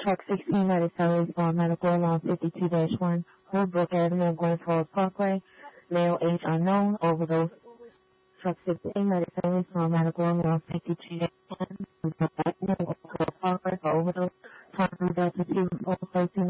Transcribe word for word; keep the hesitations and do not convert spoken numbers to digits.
Truck sixteen ninety-seven on medical alarm fifty-two dash one, Holbrook Avenue, Glen Falls Parkway, male age unknown, overdose. Truck sixteen ninety-seven on medical alarm fifty-two dash one, Holbrook Avenue, Glen Falls Parkway, overdose. Time Delta two, thirteen